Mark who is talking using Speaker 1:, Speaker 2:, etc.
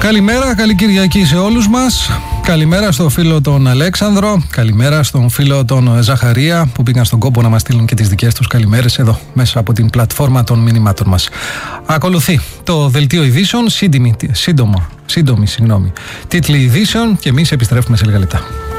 Speaker 1: Καλημέρα, καλή Κυριακή σε όλους μας. Καλημέρα στο φίλο τον Αλέξανδρο. Καλημέρα στον φίλο τον Ζαχαρία που πήγαν στον κόπο να μας στείλουν και τις δικές τους καλημέρες εδώ μέσα από την πλατφόρμα των μηνυμάτων μας. Ακολουθεί το δελτίο ειδήσεων, σύντομη τίτλοι ειδήσεων και εμείς επιστρέφουμε σε λίγα λεπτά.